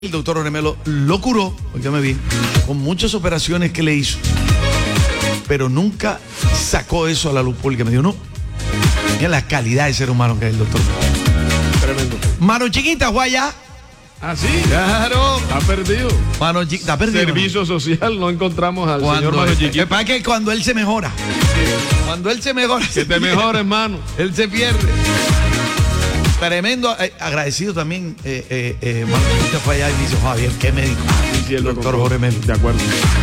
El doctor Jorge Melo lo curó, óigame bien, con muchas operaciones que le hizo, pero nunca sacó eso a la luz pública. Me dijo, no, mira la calidad de ser humano que es el doctor Melo. Tremendo. Mano chiquita, guaya. Ah, sí. Claro. Está perdido. Mano chiquita, está perdido. Servicio social, no encontramos al señor Mano Chiquita. Para que cuando él se mejora, Que te mejores, mano. él se pierde. Tremendo, agradecido también. Mano chiquita fue allá y me dice, Javier, qué médico. Sí, el doctor Jorge Melo. De acuerdo.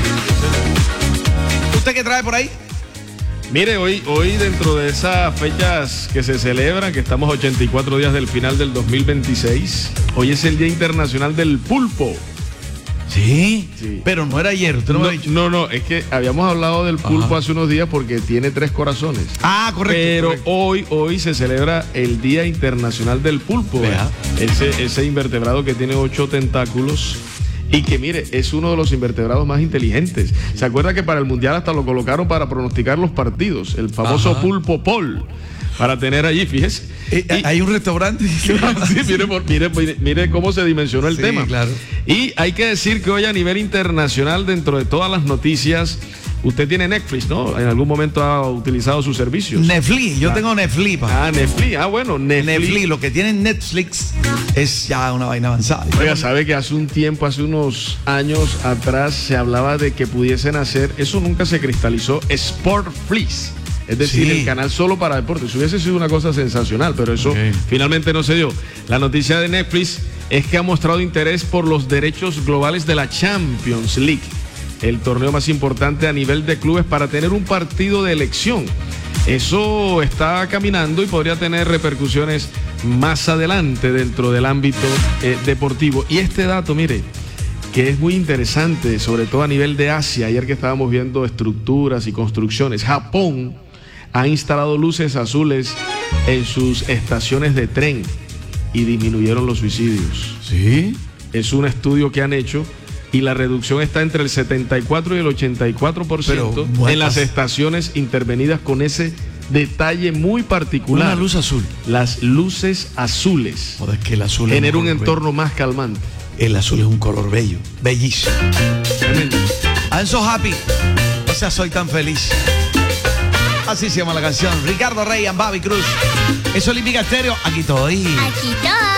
¿Usted qué trae por ahí? Mire, hoy dentro de esas fechas que se celebran, que estamos a 84 días del final del 2026, hoy es el Día Internacional del Pulpo. Sí, Sí. pero no era ayer, usted no me ha dicho. No, es que habíamos hablado del pulpo hace unos días porque tiene 3 corazones. Ah, correcto. Pero correcto. hoy se celebra el Día Internacional del Pulpo. Vea. Ese invertebrado que tiene 8 tentáculos y que, mire, es uno de los invertebrados más inteligentes. ¿Se acuerda que para el Mundial hasta lo colocaron para pronosticar los partidos? El famoso Ajá. Pulpo Paul. Para tener allí, fíjese. Hay un restaurante. Sí, mire cómo se dimensionó el Sí, tema. claro. Y hay que decir que hoy a nivel internacional, dentro de todas las noticias, usted tiene Netflix, ¿no? En algún momento ha utilizado sus servicios. Netflix, yo tengo Netflix. Netflix. Bueno, Netflix, lo que tiene Netflix es ya una vaina avanzada. Oiga, sabe que hace unos años atrás se hablaba de que pudiesen hacer, eso nunca se cristalizó, Sportflix. Es decir, Sí. el canal solo para deportes. Hubiese sido una cosa sensacional, pero eso finalmente no se dio. La noticia de Netflix es que ha mostrado interés por los derechos globales de la Champions League, el torneo más importante a nivel de clubes, para tener un partido de elección. Eso está caminando y podría tener repercusiones más adelante dentro del ámbito deportivo. Y este dato, mire, que es muy interesante, sobre todo a nivel de Asia. Ayer que estábamos viendo estructuras y construcciones, Japón ha instalado luces azules en sus estaciones de tren y disminuyeron los suicidios. Sí. Es un estudio que han hecho y la reducción está entre el 74 y el 84% en las estaciones intervenidas con ese detalle muy particular. Una luz azul. Las luces azules Joder, que el azul genera es un color entorno más calmante. bello. El azul es un color bello, bellísimo. Tremendo. I'm so happy. O sea, soy tan feliz. Así se llama la canción. Ricardo Rey and Bobby Cruz. Es Olímpica Estéreo. Aquí estoy. Aquí estoy.